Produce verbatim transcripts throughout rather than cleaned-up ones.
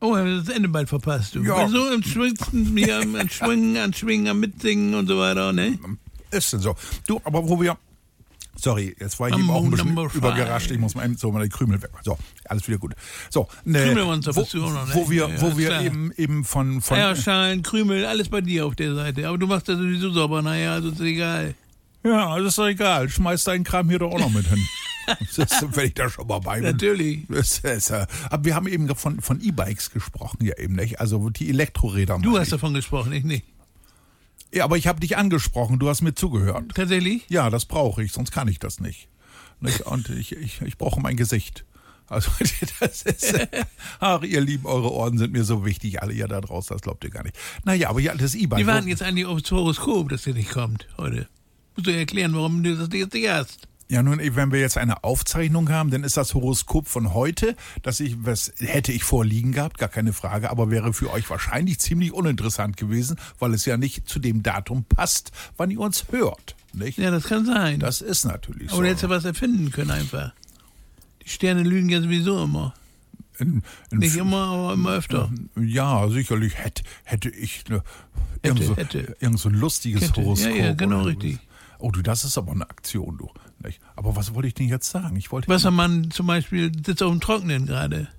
Oh, wir haben das Ende bald verpasst, du. Ja. So im Schwitzen, hier am am Schwingen, am Schwingen, am Mitsingen und so weiter, ne? Ist denn so. Du, aber wo wir... Sorry, jetzt war ich eben Mambo auch ein bisschen number five. übergerascht. Ich muss mal eben so meine Krümel weg. So, alles wieder gut. So, ne, Krümelmonster wo, bist du auch noch, ne? wo wir, Ja, wo ja, wir klar. eben, eben von... von Eierschalen, Krümel, alles bei dir auf der Seite. Aber du machst das sowieso sauber, naja, also ist egal. ja, das ist doch egal. Schmeiß deinen Kram hier doch auch noch mit hin. Das ist, wenn ich da schon mal bei bin. Natürlich. Das ist, äh, aber wir haben eben von, von E-Bikes gesprochen, ja eben nicht. Also die Elektroräder. Du meine hast ich. davon gesprochen, ich nicht. Ja, aber ich habe dich angesprochen. Du hast mir zugehört. Tatsächlich? Ja, das brauche ich, sonst kann ich das nicht. nicht? Und ich, ich, ich brauche mein Gesicht. Also das ist, ach ihr Lieben, eure Ohren sind mir so wichtig, alle ihr da draußen, das glaubt ihr gar nicht. Naja, aber ja, das E-Bike. Wir warten jetzt eigentlich aufs Horoskop, das hier nicht kommt heute. Musst du erklären, warum du das jetzt nicht hast. Ja, nun, wenn wir jetzt eine Aufzeichnung haben, dann ist das Horoskop von heute, das ich, was hätte ich vorliegen gehabt, gar keine Frage, aber wäre für euch wahrscheinlich ziemlich uninteressant gewesen, weil es ja nicht zu dem Datum passt, wann ihr uns hört, nicht? Ja, das kann sein. Das ist natürlich Aber so. du hättest ja was erfinden können einfach. Die Sterne lügen ja sowieso immer. In, in Nicht immer, aber immer öfter. Ja, sicherlich hätte, hätte ich ne, irgend, so, hätte. irgend so ein lustiges Hätte. Horoskop. Ja, ja, genau oder- richtig. Oh, du, das ist aber eine Aktion, du. Nicht? Aber was wollte ich denn jetzt sagen? Ich wollte Wassermann zum Beispiel sitzt auf dem Trockenen gerade.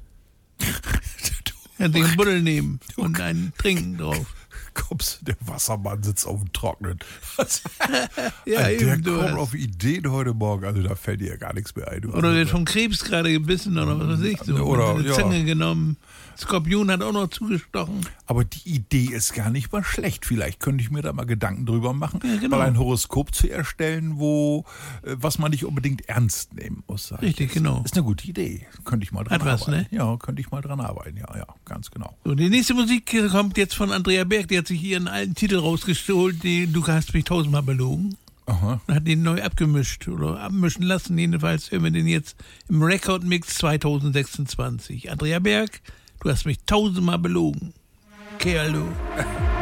Er sich einen Buddel nehmen und einen trinken drauf. Kommst, der Wassermann sitzt auf dem Trocknen. Ja, der eben kommt sowas. auf Ideen heute Morgen. Also da fällt dir ja gar nichts mehr ein. Du. Oder also, wird vom Krebs gerade gebissen oder was weiß ich so. Oder, Mit einer ja. Zange genommen. Skorpion hat auch noch zugestochen. Aber die Idee ist gar nicht mal schlecht. Vielleicht könnte ich mir da mal Gedanken drüber machen, Ja, genau. mal ein Horoskop zu erstellen, wo äh, was man nicht unbedingt ernst nehmen muss. sag ich Richtig, jetzt. genau. Ist eine gute Idee. Könnte ich mal dran Hat was, arbeiten. ne? Ja, könnte ich mal dran arbeiten. Ja, ja, ganz genau. So, die nächste Musik kommt jetzt von Andrea Berg. Die hat sich ihren alten Titel rausgestohlen, die Du hast mich tausendmal belogen. Aha. Und hat den neu abgemischt oder abmischen lassen. Jedenfalls hören wir den jetzt im Record-Mix zwanzig sechsundzwanzig. Andrea Berg, du hast mich tausendmal belogen. Kerl, du.